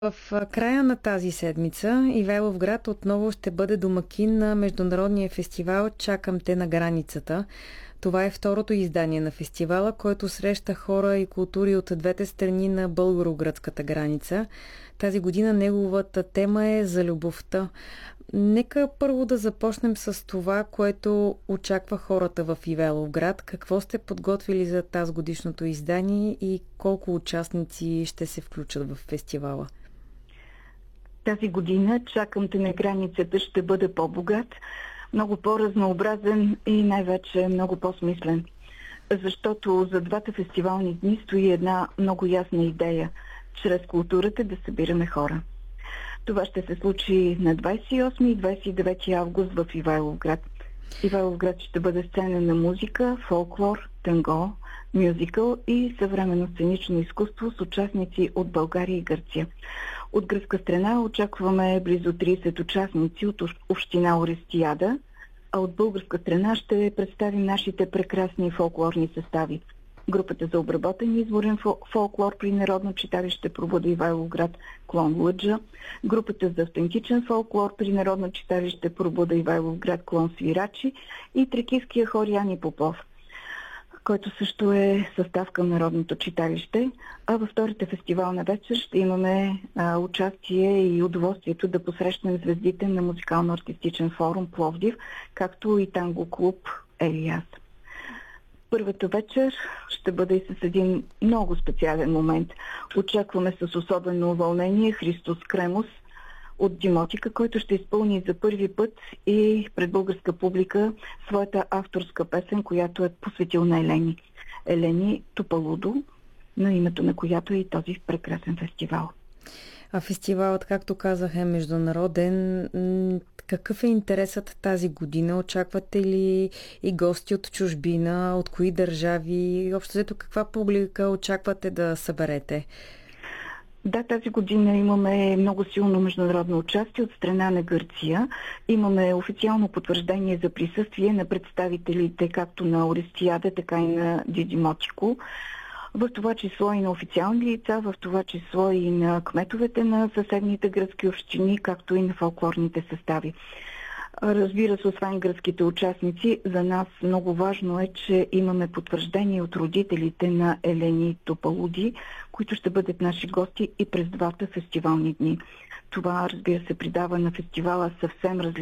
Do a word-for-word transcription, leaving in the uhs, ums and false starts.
В края на тази седмица Ивайловград отново ще бъде домакин на международния фестивал "Чакам те на границата". Това е второто издание на фестивала, който среща хора и култури от двете страни на българо-гръцката граница. Тази година неговата тема е за любовта. Нека първо да започнем с това, което очаква хората в Ивайловград. Какво сте подготвили за тази годишното издание и колко участници ще се включат в фестивала? Тази година "Чакам те на границата" ще бъде по-богат, много по-разнообразен и най-вече много по-смислен. Защото за двата фестивални дни стои една много ясна идея – чрез културата да събираме хора. Това ще се случи на двадесет и осми и двадесет и девети август в Ивайловград. Ивайловград ще бъде сцена на музика, фолклор, танго, мюзикъл и съвременно сценично изкуство с участници от България и Гърция. От гръцка страна очакваме близо тридесет участници от община Орестияда, а от българска страна ще представим нашите прекрасни фолклорни състави. Групата за обработен изворен фолклор при Народно читалище "Пробуда" Ивайловград, клон Лъджа, групата за автентичен фолклор при Народно читалище "Пробуда" Ивайловград, клон Свирачи и тракийския хор Яни Попов, който също е състав към Народното читалище. А във втората фестивална вечер ще имаме а, участие и удоволствието да посрещнем звездите на музикално-артистичен форум Пловдив, както и танго клуб Елиас. Първата вечер ще бъде и с един много специален момент. Очакваме с особено вълнение Христос Кремус от Димотика, който ще изпълни за първи път и пред българска публика своята авторска песен, която е посветил на Елени. Елени Топалудо, на името на която е и този прекрасен фестивал. А фестивалът, както казах, е международен. Какъв е интересът тази година? Очаквате ли и гости от чужбина? От кои държави? Общо взето, каква публика очаквате да съберете? Да, тази година имаме много силно международно участие от страна на Гърция. Имаме официално потвърждение за присъствие на представителите както на Орестияда, така и на Дидимотико. В това число и на официални лица, в това число и на кметовете на съседните гръцки общини, както и на фолклорните състави. Разбира се, освен гръцките участници, за нас много важно е, че имаме потвърждение от родителите на Елени Топалуди, които ще бъдат наши гости и през двата фестивални дни. Това, разбира се, придава на фестивала съвсем различно